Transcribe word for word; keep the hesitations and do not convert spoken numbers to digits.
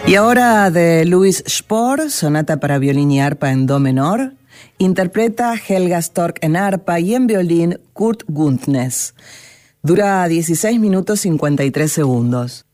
Y ahora de Louis Spohr, sonata para violín y arpa en do menor, interpreta Helga Storck en arpa y en violín Kurt Gundnes. Dura dieciséis minutos cincuenta y tres segundos.